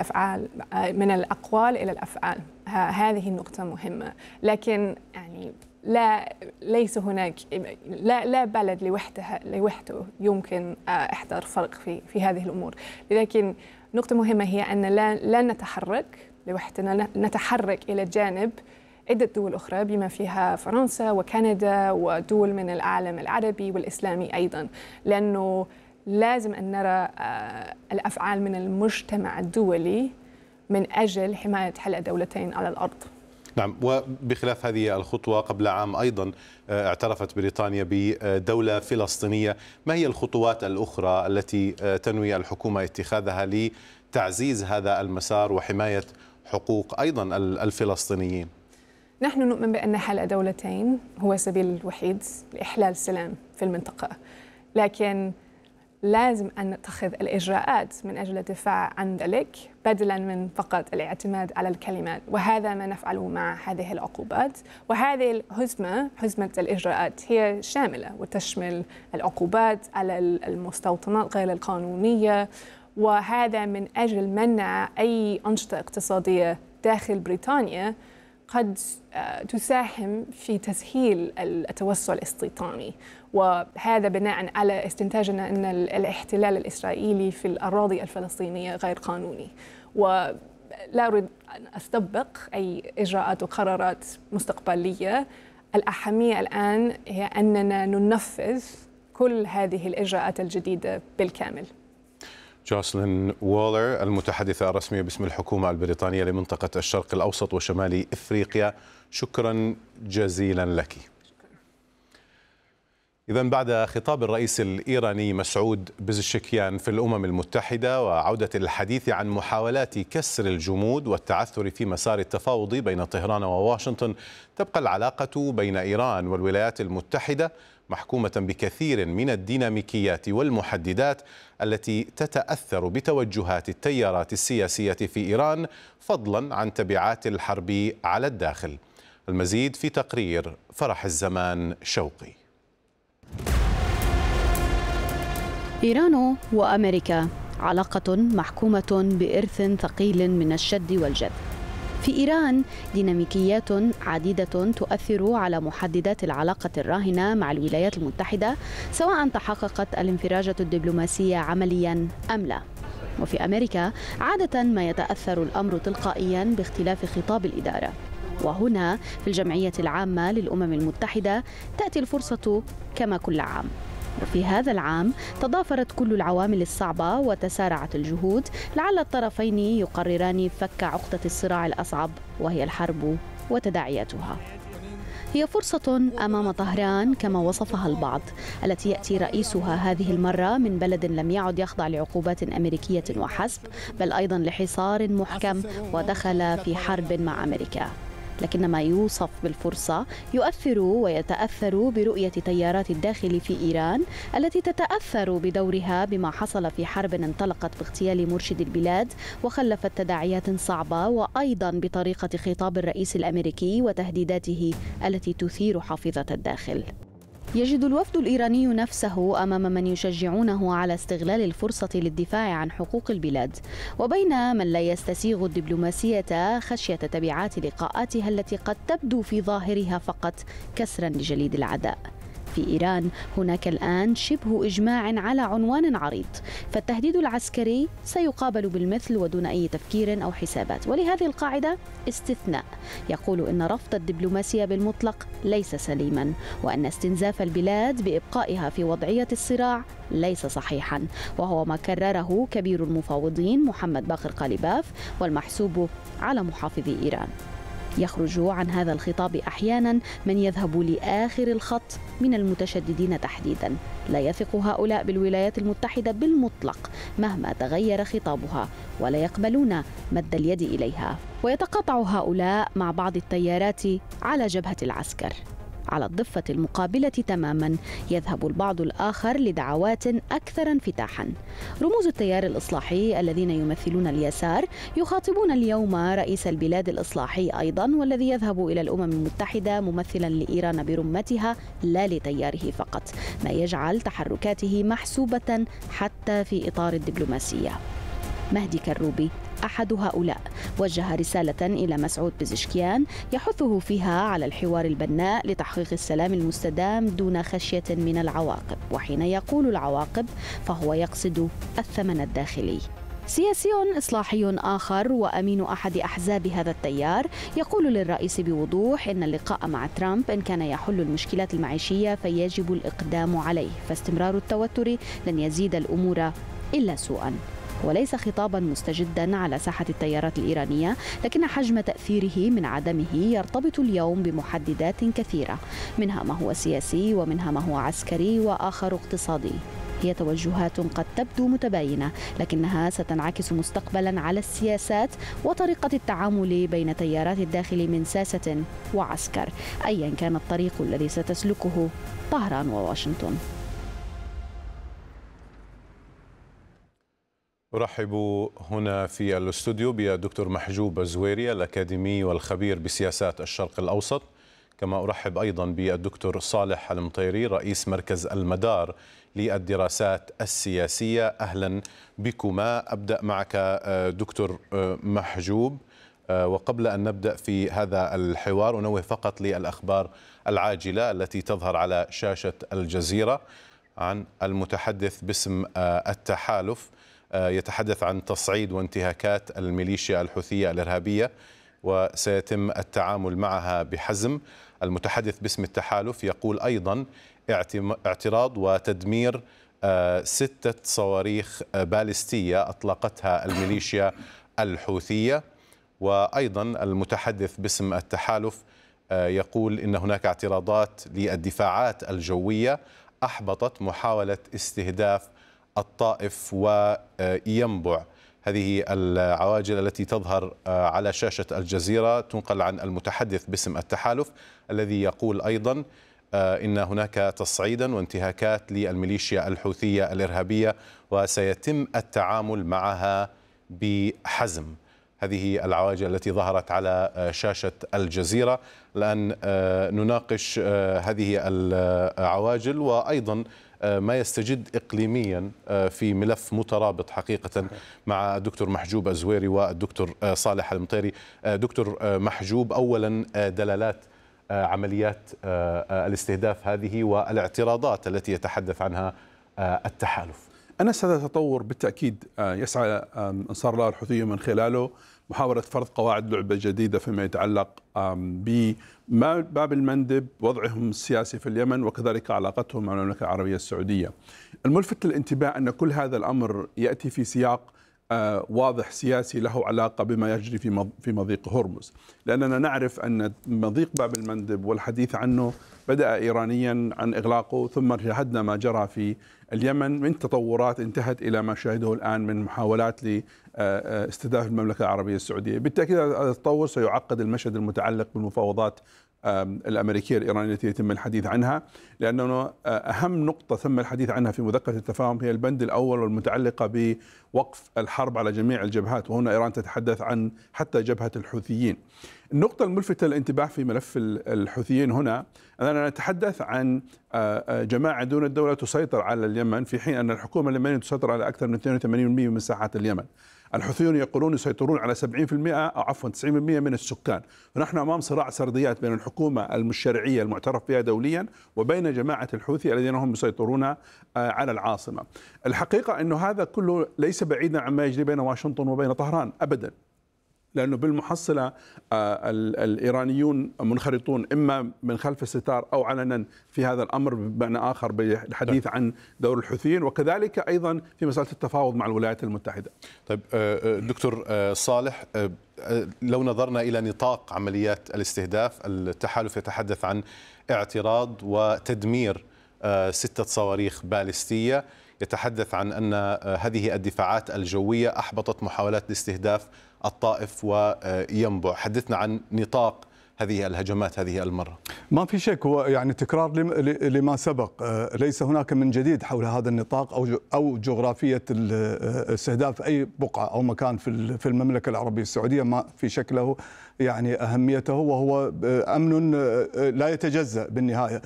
الأقوال إلى الأفعال. هذه النقطة مهمة، لكن يعني ليس هناك لا بلد لوحده يمكن إحضار فرق في هذه الأمور. لكن نقطة مهمة هي أن لا نتحرك لوحدنا، نتحرك إلى جانب عدة دول أخرى بما فيها فرنسا وكندا ودول من العالم العربي والإسلامي أيضا، لأنه لازم أن نرى الأفعال من المجتمع الدولي من أجل حماية حل الدولتين على الأرض. نعم، وبخلاف هذه الخطوة قبل عام أيضا اعترفت بريطانيا بدولة فلسطينية. ما هي الخطوات الأخرى التي تنوي الحكومة اتخاذها لتعزيز هذا المسار وحماية حقوق أيضا الفلسطينيين؟ نحن نؤمن بأن حل دولتين هو السبيل الوحيد لإحلال السلام في المنطقة، لكن لازم أن نتخذ الإجراءات من أجل الدفاع عن ذلك بدلاً من فقط الاعتماد على الكلمات، وهذا ما نفعله مع هذه العقوبات. وهذه حزمة الإجراءات هي شاملة وتشمل العقوبات على المستوطنات غير القانونية، وهذا من أجل منع أي أنشطة اقتصادية داخل بريطانيا قد تساهم في تسهيل التوسع الاستيطاني، وهذا بناء على استنتاجنا أن الاحتلال الإسرائيلي في الأراضي الفلسطينية غير قانوني. ولا أريد أن أستبق أي إجراءات وقرارات مستقبلية، الأهمية الآن هي أننا ننفذ كل هذه الإجراءات الجديدة بالكامل. جوسلين وولر، المتحدثة الرسمية باسم الحكومة البريطانية لمنطقة الشرق الأوسط وشمال إفريقيا، شكرا جزيلا لك. إذن بعد خطاب الرئيس الإيراني مسعود بزشكيان في الأمم المتحدة وعودة الحديث عن محاولات كسر الجمود والتعثر في مسار التفاوض بين طهران وواشنطن، تبقى العلاقة بين إيران والولايات المتحدة محكومة بكثير من الديناميكيات والمحددات التي تتأثر بتوجهات التيارات السياسية في إيران، فضلا عن تبعات الحرب على الداخل. المزيد في تقرير فرح الزمان شوقي. إيران وأمريكا علاقة محكومة بإرث ثقيل من الشد والجذب. في إيران ديناميكيات عديدة تؤثر على محددات العلاقة الراهنة مع الولايات المتحدة، سواء تحققت الانفراجة الدبلوماسية عمليا أم لا. وفي أمريكا عادة ما يتأثر الأمر تلقائيا باختلاف خطاب الإدارة، وهنا في الجمعية العامة للأمم المتحدة تأتي الفرصة كما كل عام. وفي هذا العام تضافرت كل العوامل الصعبة وتسارعت الجهود لعل الطرفين يقرران فك عقدة الصراع الأصعب، وهي الحرب وتداعياتها. هي فرصة أمام طهران كما وصفها البعض، التي يأتي رئيسها هذه المرة من بلد لم يعد يخضع لعقوبات أمريكية وحسب، بل أيضا لحصار محكم ودخل في حرب مع أمريكا. لكن ما يوصف بالفرصة يؤثر ويتأثر برؤية تيارات الداخل في إيران، التي تتأثر بدورها بما حصل في حرب انطلقت باغتيال مرشد البلاد وخلفت تداعيات صعبة، وأيضا بطريقة خطاب الرئيس الأمريكي وتهديداته التي تثير حافظة الداخل. يجد الوفد الإيراني نفسه أمام من يشجعونه على استغلال الفرصة للدفاع عن حقوق البلاد، وبين من لا يستسيغ الدبلوماسية خشية تبعات لقاءاتها التي قد تبدو في ظاهرها فقط كسرا لجليد العداء. في إيران هناك الآن شبه إجماع على عنوان عريض، فالتهديد العسكري سيقابل بالمثل ودون أي تفكير أو حسابات. ولهذه القاعدة استثناء يقول إن رفض الدبلوماسية بالمطلق ليس سليما، وأن استنزاف البلاد بإبقائها في وضعية الصراع ليس صحيحا، وهو ما كرره كبير المفاوضين محمد باقر قالباف والمحسوب على محافظي إيران. يخرج عن هذا الخطاب أحيانا من يذهب لآخر الخط من المتشددين تحديدا. لا يثق هؤلاء بالولايات المتحدة بالمطلق مهما تغير خطابها، ولا يقبلون مد اليد إليها. ويتقاطع هؤلاء مع بعض التيارات على جبهة العسكر. على الضفة المقابلة تماما يذهب البعض الآخر لدعوات أكثر انفتاحا. رموز التيار الإصلاحي الذين يمثلون اليسار يخاطبون اليوم رئيس البلاد الإصلاحي أيضا، والذي يذهب إلى الأمم المتحدة ممثلا لإيران برمتها لا لتياره فقط، ما يجعل تحركاته محسوبة حتى في إطار الدبلوماسية. مهدي كروبي أحد هؤلاء وجه رسالة إلى مسعود بزشكيان يحثه فيها على الحوار البناء لتحقيق السلام المستدام دون خشية من العواقب، وحين يقول العواقب فهو يقصد الثمن الداخلي. سياسي إصلاحي آخر وأمين أحد أحزاب هذا التيار يقول للرئيس بوضوح إن اللقاء مع ترامب إن كان يحل المشكلات المعيشية فيجب الإقدام عليه، فاستمرار التوتر لن يزيد الأمور إلا سوءا. وليس خطابا مستجدا على ساحة التيارات الإيرانية، لكن حجم تأثيره من عدمه يرتبط اليوم بمحددات كثيرة، منها ما هو سياسي ومنها ما هو عسكري وآخر اقتصادي. هي توجهات قد تبدو متباينة، لكنها ستنعكس مستقبلا على السياسات وطريقة التعامل بين تيارات الداخل من ساسة وعسكر، أيا كان الطريق الذي ستسلكه طهران وواشنطن. أرحب هنا في الاستوديو بالدكتور محجوب الزويري الأكاديمي والخبير بسياسات الشرق الأوسط، كما أرحب أيضا بالدكتور صالح المطيري رئيس مركز المدار للدراسات السياسية. أهلا بكما. أبدأ معك دكتور محجوب، وقبل أن نبدأ في هذا الحوار أنوه فقط للأخبار العاجلة التي تظهر على شاشة الجزيرة عن المتحدث باسم التحالف، يتحدث عن تصعيد وانتهاكات الميليشيا الحوثية الإرهابية وسيتم التعامل معها بحزم. المتحدث باسم التحالف يقول أيضا اعتراض وتدمير 6 صواريخ باليستية أطلقتها الميليشيا الحوثية. وأيضا المتحدث باسم التحالف يقول إن هناك اعتراضات للدفاعات الجوية أحبطت محاولة استهداف الطائف وينبع. هذه العواجل التي تظهر على شاشة الجزيرة تنقل عن المتحدث باسم التحالف الذي يقول أيضا إن هناك تصعيدا وانتهاكات للميليشيا الحوثية الإرهابية وسيتم التعامل معها بحزم. هذه العواجل التي ظهرت على شاشة الجزيرة. الآن نناقش هذه العواجل وأيضا ما يستجد إقليميا في ملف مترابط حقيقة مع الدكتور محجوب الزويري والدكتور صالح المطيري. دكتور محجوب، أولا دلالات عمليات الاستهداف هذه والاعتراضات التي يتحدث عنها التحالف. أنس، هذا تطور بالتأكيد يسعى أنصار الله الحوثية من خلاله محاولة فرض قواعد لعبة جديدة فيما يتعلق بباب المندب، وضعهم السياسي في اليمن، وكذلك علاقتهم مع المملكة العربية السعودية. الملفت للانتباه أن كل هذا الأمر يأتي في سياق واضح سياسي له علاقة بما يجري في مضيق هرمز، لأننا نعرف أن مضيق باب المندب والحديث عنه بدأ إيرانيا عن إغلاقه، ثم شاهدنا ما جرى في اليمن من تطورات انتهت إلى ما شاهده الآن من محاولات لاستهداف المملكة العربية السعودية. بالتأكيد هذا التطور سيعقد المشهد المتعلق بالمفاوضات الأمريكية الإيرانية التي يتم الحديث عنها، لأنه أهم نقطة تم الحديث عنها في مذكرة التفاهم هي البند الأول والمتعلقة بوقف الحرب على جميع الجبهات، وهنا إيران تتحدث عن حتى جبهة الحوثيين. النقطة الملفتة للانتباه في ملف الحوثيين هنا أننا نتحدث عن جماعة دون الدولة تسيطر على اليمن، في حين أن الحكومة اليمنية تسيطر على أكثر من 82% من مساحات اليمن. الحوثيون يقولون يسيطرون على 70% أو عفوا 90% من السكان. ونحن أمام صراع سرديات بين الحكومة الشرعية المعترف بها دوليا وبين جماعة الحوثي الذين هم يسيطرون على العاصمة. الحقيقة أنه هذا كله ليس بعيدا عما يجري بين واشنطن وبين طهران أبدا، لأنه بالمحصلة الإيرانيون منخرطون إما من خلف الستار أو علنا في هذا الأمر، بمعنى آخر بالحديث عن دور الحوثيين، وكذلك أيضا في مسألة التفاوض مع الولايات المتحدة. طيب دكتور صالح، لو نظرنا إلى نطاق عمليات الاستهداف، التحالف يتحدث عن اعتراض وتدمير 6 صواريخ باليستية، يتحدث عن أن هذه الدفاعات الجوية أحبطت محاولات لاستهداف الطائف وينبع. حدثنا عن نطاق هذه الهجمات هذه المرة. ما في شك، هو يعني تكرار لما سبق، ليس هناك من جديد حول هذا النطاق أو جغرافية استهداف أي بقعة أو مكان في المملكة العربية السعودية. ما في شك له يعني أهميته، وهو أمن لا يتجزأ بالنهاية.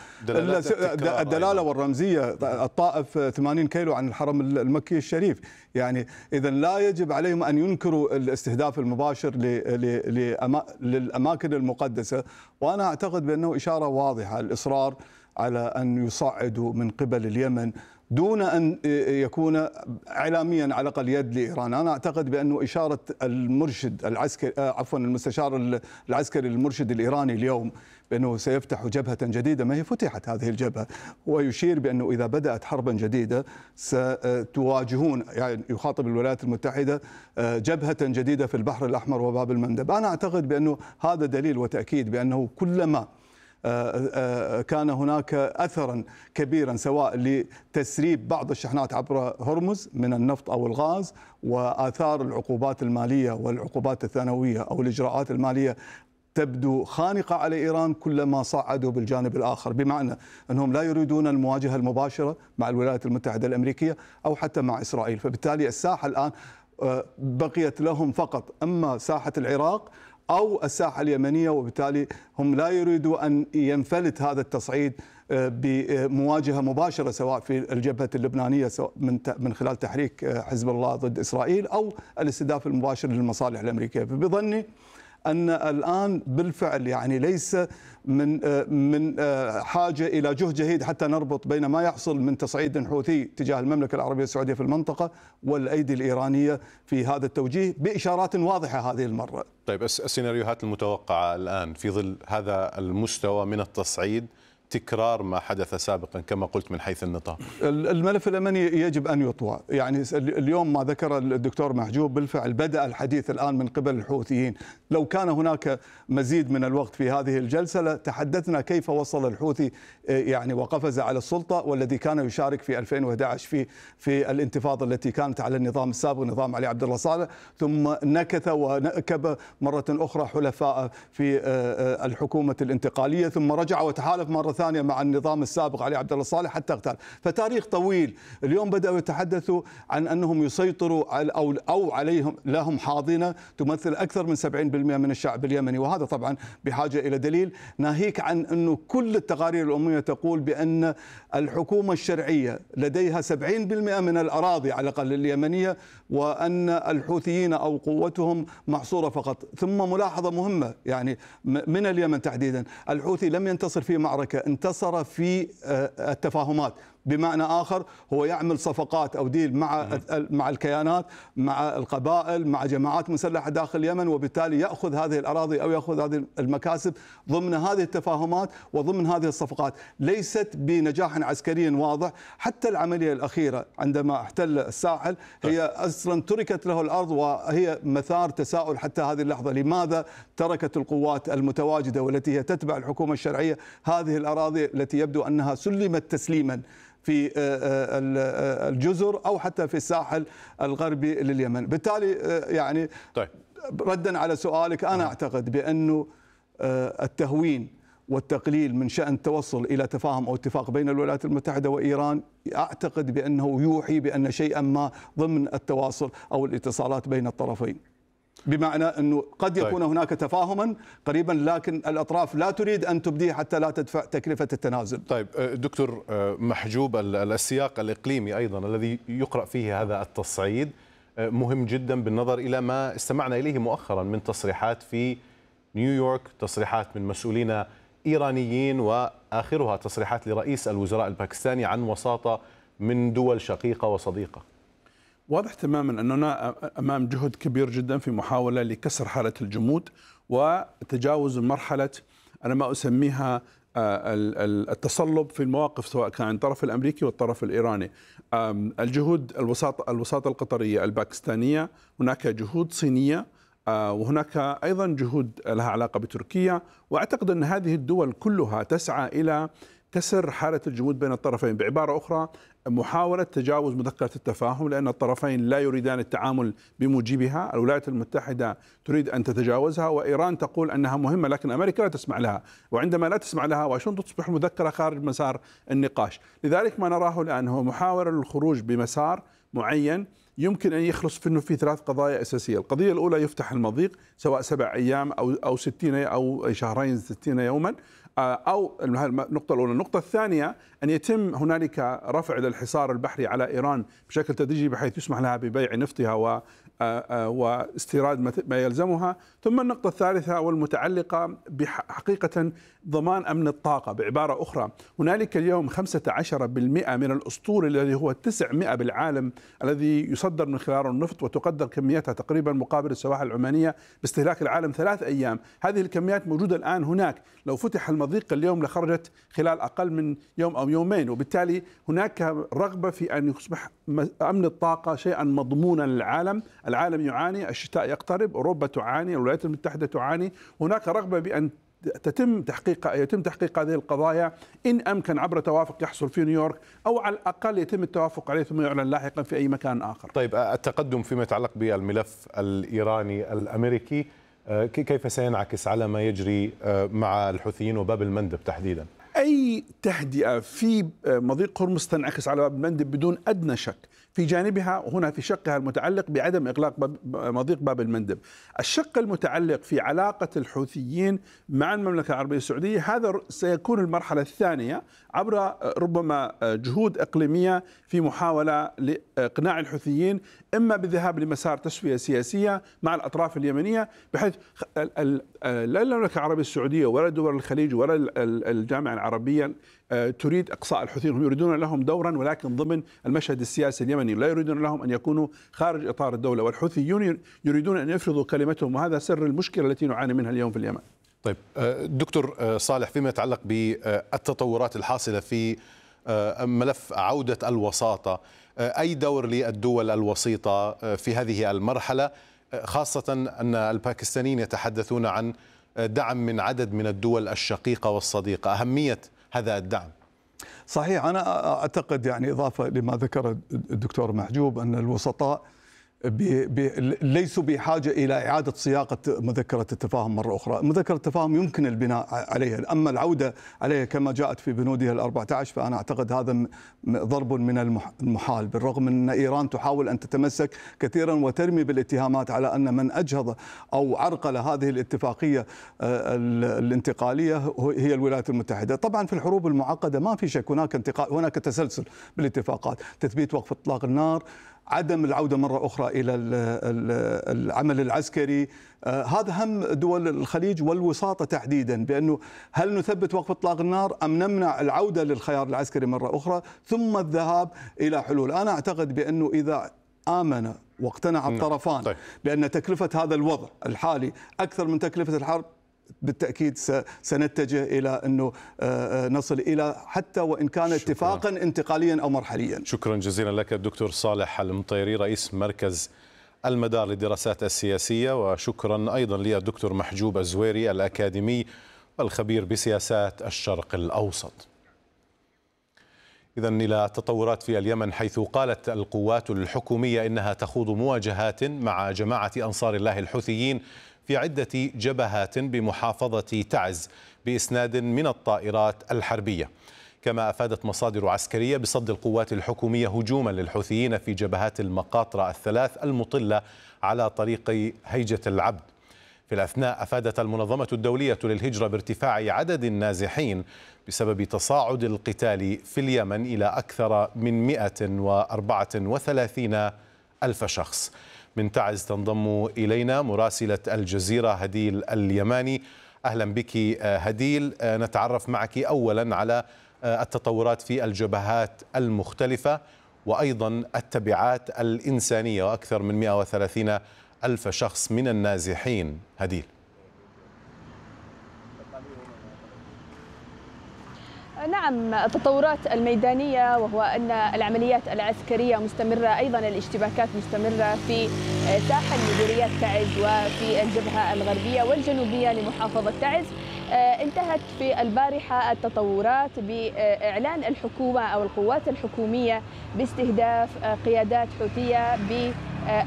الدلالة والرمزية، الطائف 80 كيلو عن الحرم المكي الشريف، يعني إذا لا يجب عليهم أن ينكروا الاستهداف المباشر للأماكن المقدسة. وأنا أعتقد بأنه إشارة واضحة، الإصرار على أن يصعدوا من قبل اليمن دون أن يكون إعلاميا على الأقل يد لإيران. أنا أعتقد بأنه إشارة المرشد العسكري المستشار العسكري المرشد الإيراني اليوم بأنه سيفتح جبهة جديدة، ما هي فتحت هذه الجبهة. ويشير بأنه إذا بدأت حربا جديدة ستواجهون، يعني يخاطب الولايات المتحدة، جبهة جديدة في البحر الأحمر وباب المندب. أنا أعتقد بأنه هذا دليل وتأكيد بأنه كلما كان هناك أثرا كبيرا سواء لتسريب بعض الشحنات عبر هرمز من النفط أو الغاز، وآثار العقوبات المالية والعقوبات الثانوية أو الإجراءات المالية تبدو خانقة على إيران، كلما صعدوا بالجانب الآخر، بمعنى أنهم لا يريدون المواجهة المباشرة مع الولايات المتحدة الأمريكية أو حتى مع إسرائيل. فبالتالي الساحة الآن بقيت لهم فقط إما ساحة العراق أو الساحة اليمنية، وبالتالي هم لا يريدوا أن ينفلت هذا التصعيد بمواجهة مباشرة سواء في الجبهة اللبنانية سواء من خلال تحريك حزب الله ضد إسرائيل أو الاستهداف المباشر للمصالح الأمريكية. فبظني أن الآن بالفعل يعني ليس من حاجة إلى جهد جهيد حتى نربط بين ما يحصل من تصعيد حوثي تجاه المملكة العربية السعودية في المنطقة والأيدي الإيرانية في هذا التوجيه بإشارات واضحة هذه المرة. طيب السيناريوهات المتوقعة الآن في ظل هذا المستوى من التصعيد، تكرار ما حدث سابقا كما قلت من حيث النطاق؟ الملف الأمني يجب أن يطوى. يعني اليوم ما ذكر الدكتور محجوب بالفعل بدأ الحديث الآن من قبل الحوثيين. لو كان هناك مزيد من الوقت في هذه الجلسة لتحدثنا كيف وصل الحوثي يعني وقفز على السلطة، والذي كان يشارك في 2011 في الانتفاضة التي كانت على النظام السابق نظام علي عبد الله صالح، ثم نكث ونكب مرة أخرى حلفاء في الحكومة الانتقالية، ثم رجع وتحالف مرة ثانية مع النظام السابق علي عبد الله صالح حتى اغتال. فتاريخ طويل. اليوم بدأوا يتحدثوا عن أنهم يسيطروا أو عليهم لهم حاضنة تمثل أكثر من 70% من الشعب اليمني، وهذا طبعا بحاجة إلى دليل، ناهيك عن أنه كل التقارير الأممية تقول بأن الحكومة الشرعية لديها 70% من الأراضي على الأقل اليمنية، وأن الحوثيين أو قوتهم محصورة فقط. ثم ملاحظة مهمة يعني من اليمن تحديدا، الحوثي لم ينتصر في معركة، انتصر في التفاهمات. بمعنى آخر هو يعمل صفقات أو ديل مع الكيانات، مع القبائل، مع جماعات مسلحة داخل اليمن، وبالتالي يأخذ هذه الأراضي أو يأخذ هذه المكاسب ضمن هذه التفاهمات وضمن هذه الصفقات. ليست بنجاح عسكري واضح. حتى العملية الأخيرة عندما احتل الساحل هي أصلا تركت له الأرض، وهي مثار تساؤل حتى هذه اللحظة، لماذا تركت القوات المتواجدة والتي هي تتبع الحكومة الشرعية هذه الأراضي التي يبدو أنها سلمت تسليما في الجزر أو حتى في الساحل الغربي لليمن. بالتالي يعني ردا على سؤالك، أنا أعتقد بأنه التهوين والتقليل من شأن التوصل إلى تفاهم أو اتفاق بين الولايات المتحدة وإيران، أعتقد بأنه يوحي بأن شيئا ما ضمن التواصل أو الاتصالات بين الطرفين، بمعنى أنه قد يكون هناك تفاهما قريبا لكن الأطراف لا تريد أن تبديه حتى لا تدفع تكلفة التنازل. طيب دكتور محجوب، السياق الإقليمي أيضا الذي يقرأ فيه هذا التصعيد مهم جدا بالنظر إلى ما استمعنا إليه مؤخرا من تصريحات في نيويورك، تصريحات من مسؤولين إيرانيين، وآخرها تصريحات لرئيس الوزراء الباكستاني عن وساطة من دول شقيقة وصديقة. واضح تماما أننا أمام جهد كبير جدا في محاولة لكسر حالة الجمود وتجاوز مرحلة أنا ما أسميها التصلب في المواقف، سواء كان الطرف الأمريكي والطرف الإيراني. الجهود الوساطة القطرية الباكستانية، هناك جهود صينية، وهناك أيضا جهود لها علاقة بتركيا. وأعتقد أن هذه الدول كلها تسعى إلى كسر حالة الجمود بين الطرفين، بعبارة أخرى محاولة تجاوز مذكرة التفاهم، لأن الطرفين لا يريدان التعامل بموجبها. الولايات المتحدة تريد أن تتجاوزها، وإيران تقول أنها مهمة لكن أمريكا لا تسمع لها، وعندما لا تسمع لها واشنطن تصبح المذكرة خارج مسار النقاش. لذلك ما نراه الآن هو محاولة للخروج بمسار معين يمكن أن يخلص فيه في 3 قضايا أساسية. القضية الأولى يفتح المضيق، سواء 7 أيام أو 60 أو شهرين 60 يوما. أو النقطة الأولى. النقطة الثانية أن يتم هنالك رفع الحصار البحري على إيران بشكل تدريجي بحيث يسمح لها ببيع نفطها واستيراد ما يلزمها. ثم النقطة الثالثة والمتعلقة بحقيقة ضمان أمن الطاقة. بعبارة أخرى، هنالك اليوم 15% من الأسطول الذي هو 900 بالعالم الذي يصدر من خلاله النفط، وتقدر كمياتها تقريبا مقابل السواحل العمانية باستهلاك العالم 3 أيام. هذه الكميات موجودة الآن هناك، لو فتح المضيق اليوم لخرجت خلال أقل من يوم أو يومين. وبالتالي هناك رغبة في أن يصبح أمن الطاقة شيئا مضمونا للعالم. العالم يعاني، الشتاء يقترب، أوروبا تعاني، الولايات المتحدة تعاني. هناك رغبة بأن يتم تحقيق هذه القضايا إن أمكن عبر توافق يحصل في نيويورك، أو على الأقل يتم التوافق عليه ثم يعلن لاحقا في أي مكان آخر. طيب، التقدم فيما يتعلق بالملف الإيراني الأمريكي كيف سينعكس على ما يجري مع الحوثيين وباب المندب تحديدا؟ أي تهدئة في مضيق هرمز تنعكس على باب المندب بدون أدنى شك. في جانبها هنا في شقها المتعلق بعدم إغلاق مضيق باب المندب. الشق المتعلق في علاقة الحوثيين مع المملكة العربية السعودية، هذا سيكون المرحلة الثانية عبر ربما جهود إقليمية في محاولة لإقناع الحوثيين، إما بالذهاب لمسار تسوية سياسية مع الأطراف اليمنية، بحيث لا المملكة العربية السعودية ولا دول الخليج ولا الجامعة العربية تريد إقصاء الحوثيين. هم يريدون لهم دورا ولكن ضمن المشهد السياسي اليمني، لا يريدون لهم أن يكونوا خارج إطار الدولة، والحوثيون يريدون أن يفرضوا كلمتهم، وهذا سر المشكلة التي نعاني منها اليوم في اليمن. طيب دكتور صالح، فيما يتعلق بالتطورات الحاصلة في ملف عودة الوساطة، أي دور للدول الوسيطة في هذه المرحلة، خاصة أن الباكستانيين يتحدثون عن دعم من عدد من الدول الشقيقة والصديقة، أهمية هذا الدعم؟ صحيح، أنا أعتقد يعني إضافة لما ذكر الدكتور محجوب أن الوسطاء ليسوا بحاجة إلى إعادة صياغة مذكرة التفاهم مرة أخرى. مذكرة التفاهم يمكن البناء عليها، أما العودة عليها كما جاءت في بنودها ال14 فأنا أعتقد هذا ضرب من المحال، بالرغم من أن إيران تحاول أن تتمسك كثيرا وترمي بالاتهامات على أن من أجهض أو عرقل هذه الاتفاقية الانتقالية هي الولايات المتحدة. طبعا في الحروب المعقدة ما في شك هناك تسلسل بالاتفاقات، تثبيت وقف إطلاق النار، عدم العودة مرة أخرى إلى العمل العسكري. هذا هم دول الخليج والوساطة تحديدا، بأنه هل نثبت وقف إطلاق النار أم نمنع العودة للخيار العسكري مرة أخرى ثم الذهاب إلى حلول. أنا أعتقد بأنه إذا آمن واقتنع الطرفان بأن تكلفة هذا الوضع الحالي أكثر من تكلفة الحرب، بالتأكيد سنتجه إلى أنه نصل إلى حتى وإن كان اتفاقا انتقاليا أو مرحليا. شكرا جزيلا لك الدكتور صالح المطيري، رئيس مركز المدار للدراسات السياسية، وشكرا أيضا للدكتور محجوب الزويري الأكاديمي والخبير بسياسات الشرق الأوسط. إذن إلى تطورات في اليمن، حيث قالت القوات الحكومية إنها تخوض مواجهات مع جماعة أنصار الله الحوثيين في عدة جبهات بمحافظة تعز بإسناد من الطائرات الحربية. كما أفادت مصادر عسكرية بصد القوات الحكومية هجوما للحوثيين في جبهات المقاطرة الثلاث المطلة على طريق هيجة العبد. في الأثناء أفادت المنظمة الدولية للهجرة بارتفاع عدد النازحين بسبب تصاعد القتال في اليمن إلى أكثر من 134 ألف شخص. من تعز تنضم إلينا مراسلة الجزيرة هديل اليماني. أهلا بك هديل، نتعرف معك أولا على التطورات في الجبهات المختلفة وأيضا التبعات الإنسانية، وأكثر من 130 ألف شخص من النازحين. هديل. نعم، التطورات الميدانية وهو أن العمليات العسكرية مستمرة، أيضا الاشتباكات مستمرة في ساحل مديريات تعز وفي الجبهة الغربية والجنوبية لمحافظة تعز. انتهت في البارحة التطورات بإعلان الحكومة أو القوات الحكومية باستهداف قيادات حوثية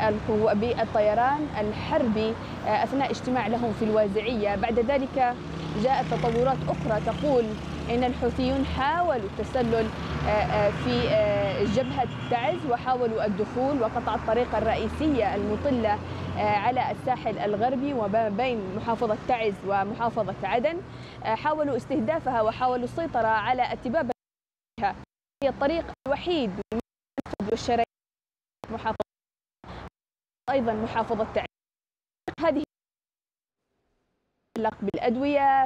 بالطيران الحربي أثناء اجتماع لهم في الوازعية. بعد ذلك جاءت تطورات أخرى تقول إن الحوثيون حاولوا التسلل في جبهة تعز وحاولوا الدخول وقطع الطريق الرئيسية المطلة على الساحل الغربي وما بين محافظة تعز ومحافظة عدن. حاولوا استهدافها وحاولوا السيطرة على اتباب هي الطريق الوحيد والشرعي محافظة أيضا محافظة تعز. هذه تتعلق بالأدوية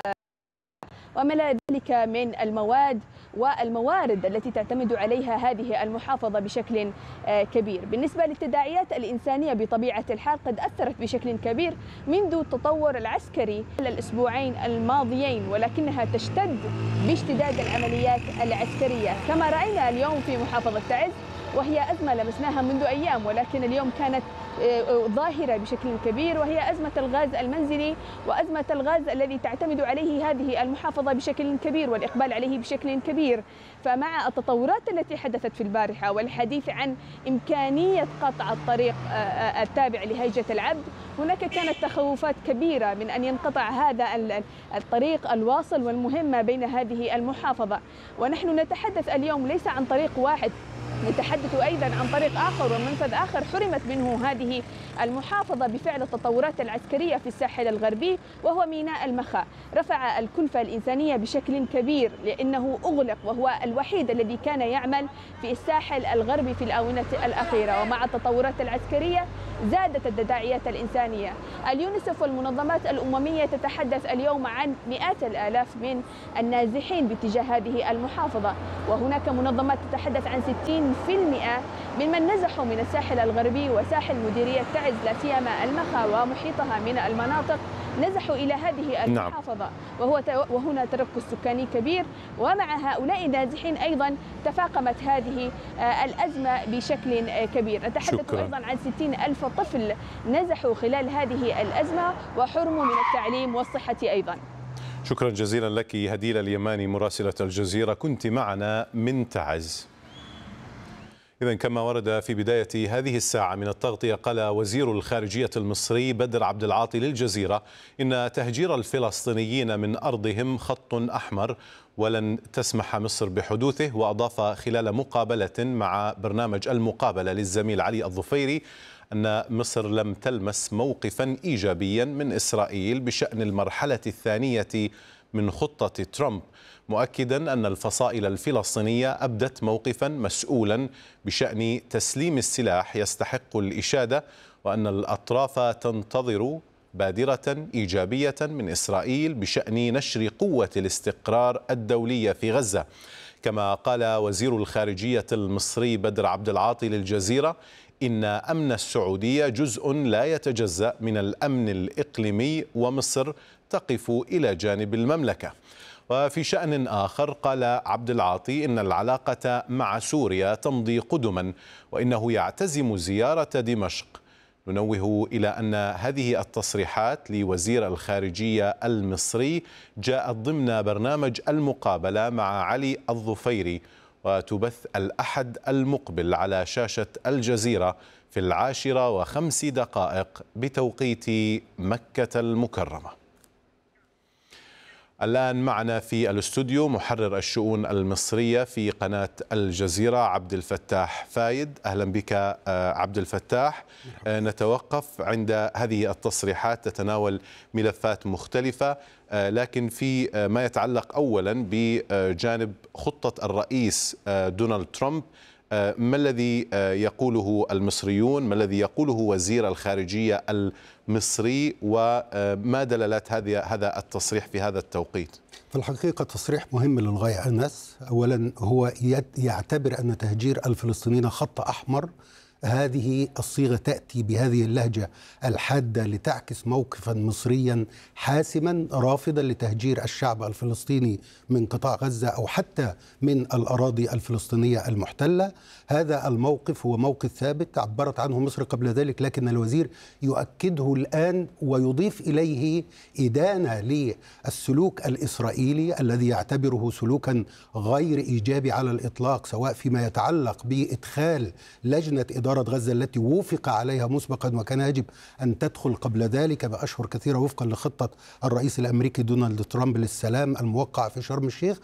وما ذلك من المواد والموارد التي تعتمد عليها هذه المحافظة بشكل كبير. بالنسبة للتداعيات الإنسانية بطبيعة الحال قد أثرت بشكل كبير منذ التطور العسكري الأسبوعين الماضيين، ولكنها تشتد باشتداد العمليات العسكرية كما رأينا اليوم في محافظة تعز، وهي أزمة لمسناها منذ أيام ولكن اليوم كانت ظاهرة بشكل كبير، وهي أزمة الغاز المنزلي وأزمة الغاز الذي تعتمد عليه هذه المحافظة بشكل كبير والإقبال عليه بشكل كبير. فمع التطورات التي حدثت في البارحة والحديث عن إمكانية قطع الطريق التابع لهيجة العبد، هناك كانت تخوفات كبيرة من أن ينقطع هذا الطريق الواصل والمهم بين هذه المحافظة. ونحن نتحدث اليوم ليس عن طريق واحد، نتحدث أيضا عن طريق آخر ومنفذ آخر حرمت منه هذه المحافظة بفعل التطورات العسكرية في الساحل الغربي، وهو ميناء المخا. رفع الكلفة الإنسانية بشكل كبير لأنه أغلق، وهو الوحيد الذي كان يعمل في الساحل الغربي في الآونة الأخيرة. ومع التطورات العسكرية زادت التداعيات الإنسانية. اليونيسف والمنظمات الأممية تتحدث اليوم عن مئات الآلاف من النازحين باتجاه هذه المحافظة، وهناك منظمات تتحدث عن 60% ممن نزحوا من الساحل الغربي وساحل مديرية تعز لا سيما المخا ومحيطها من المناطق نزحوا إلى هذه المحافظة. وهنا تركز سكاني كبير، ومع هؤلاء النازحين أيضا تفاقمت هذه الأزمة بشكل كبير. نتحدث أيضا عن 60,000 طفل نزحوا خلال هذه الأزمة وحرموا من التعليم والصحة أيضا. شكرا جزيلا لك هديلة اليماني مراسلة الجزيرة، كنت معنا من تعز. إذا كما ورد في بداية هذه الساعة من التغطية، قال وزير الخارجية المصري بدر عبد العاطي للجزيرة إن تهجير الفلسطينيين من أرضهم خط أحمر ولن تسمح مصر بحدوثه. وأضاف خلال مقابلة مع برنامج المقابلة للزميل علي الظفيري أن مصر لم تلمس موقفا إيجابيا من إسرائيل بشأن المرحلة الثانية من خطة ترامب، مؤكدا أن الفصائل الفلسطينية أبدت موقفا مسؤولا بشأن تسليم السلاح يستحق الإشادة، وأن الأطراف تنتظر بادرة إيجابية من إسرائيل بشأن نشر قوة الاستقرار الدولية في غزة. كما قال وزير الخارجية المصري بدر عبد العاطي للجزيرة إن أمن السعودية جزء لا يتجزأ من الأمن الإقليمي، ومصر تقف إلى جانب المملكة. وفي شأن آخر قال عبد العاطي إن العلاقة مع سوريا تمضي قدما، وإنه يعتزم زيارة دمشق. ننوه إلى أن هذه التصريحات لوزير الخارجية المصري جاءت ضمن برنامج المقابلة مع علي الظفيري، وتبث الأحد المقبل على شاشة الجزيرة في 10:05 بتوقيت مكة المكرمة. الآن معنا في الاستوديو محرر الشؤون المصرية في قناة الجزيرة عبد الفتاح فايد. أهلا بك عبد الفتاح. نتوقف عند هذه التصريحات تتناول ملفات مختلفة، لكن في ما يتعلق أولا بجانب خطة الرئيس دونالد ترامب، ما الذي يقوله المصريون، ما الذي يقوله وزير الخارجية المصري، وما دلالات هذا التصريح في هذا التوقيت؟ في الحقيقة تصريح مهم للغاية أنس. أولا هو يعتبر أن تهجير الفلسطينيين خط أحمر. هذه الصيغة تأتي بهذه اللهجة الحادة لتعكس موقفا مصريا حاسما رافضا لتهجير الشعب الفلسطيني من قطاع غزة أو حتى من الأراضي الفلسطينية المحتلة. هذا الموقف هو موقف ثابت عبرت عنه مصر قبل ذلك، لكن الوزير يؤكده الآن ويضيف إليه إدانة للسلوك الإسرائيلي الذي يعتبره سلوكا غير إيجابي على الإطلاق، سواء فيما يتعلق بإدخال لجنة إدارة إدارة غزة التي وافق عليها مسبقا وكان يجب أن تدخل قبل ذلك بأشهر كثيرة وفقا لخطة الرئيس الأمريكي دونالد ترامب للسلام الموقع في شرم الشيخ،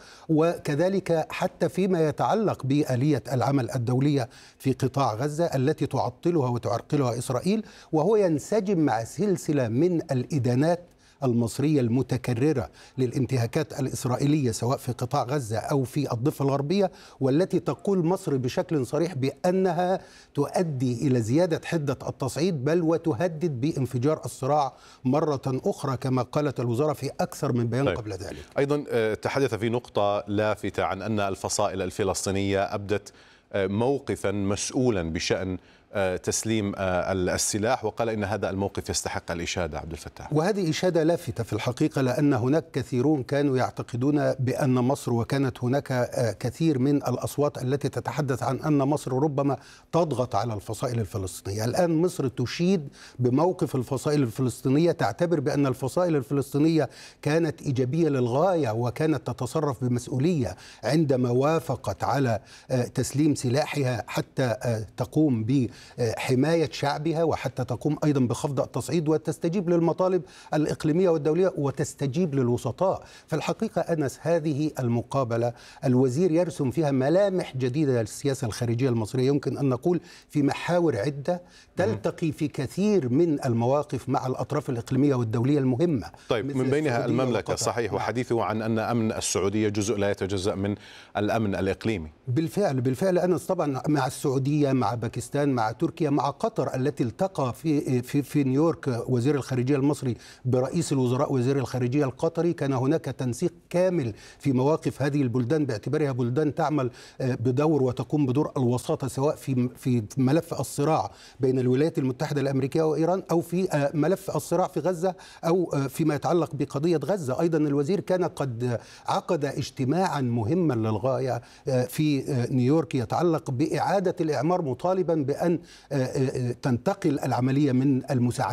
وكذلك حتى فيما يتعلق بآلية العمل الدولية في قطاع غزة التي تعطلها وتعرقلها إسرائيل، وهو ينسجم مع سلسلة من الإدانات المصرية المتكررة للانتهاكات الإسرائيلية سواء في قطاع غزة أو في الضفة الغربية، والتي تقول مصر بشكل صريح بأنها تؤدي إلى زيادة حدة التصعيد بل وتهدد بانفجار الصراع مرة أخرى كما قالت الوزارة في أكثر من بيان قبل ذلك. أيضا تحدث في نقطة لافتة عن أن الفصائل الفلسطينية أبدت موقفا مسؤولا بشأن تسليم السلاح، وقال إن هذا الموقف يستحق الإشادة. عبد الفتاح، وهذه إشادة لافتة في الحقيقة، لأن هناك كثيرون كانوا يعتقدون بأن مصر، وكانت هناك كثير من الأصوات التي تتحدث عن أن مصر ربما تضغط على الفصائل الفلسطينية. الآن مصر تشيد بموقف الفصائل الفلسطينية، تعتبر بأن الفصائل الفلسطينية كانت إيجابية للغاية وكانت تتصرف بمسؤولية عندما وافقت على تسليم سلاحها حتى تقوم بحماية شعبها وحتى تقوم أيضا بخفض التصعيد وتستجيب للمطالب الإقليمية والدولية وتستجيب للوسطاء. في الحقيقة أنس، هذه المقابلة الوزير يرسم فيها ملامح جديدة للسياسة الخارجية المصرية، يمكن أن نقول في محاور عدة تلتقي في كثير من المواقف مع الأطراف الإقليمية والدولية المهمة. طيب، من بينها المملكة، صحيح، وحديثه عن أن أمن السعودية جزء لا يتجزأ من الأمن الإقليمي. بالفعل أنس، طبعا مع السعودية، مع باكستان، مع تركيا، مع قطر التي التقى في نيويورك وزير الخارجية المصري برئيس الوزراء وزير الخارجية القطري، كان هناك تنسيق كامل في مواقف هذه البلدان باعتبارها بلدان تعمل بدور وتقوم بدور الوساطة سواء في ملف الصراع بين الولايات المتحدة الأمريكية وإيران أو في ملف الصراع في غزة أو فيما يتعلق بقضية غزة. أيضا الوزير كان قد عقد اجتماعا مهما للغاية في نيويورك يتعلق بإعادة الإعمار، مطالبا بأن تنتقل العملية من المساعدة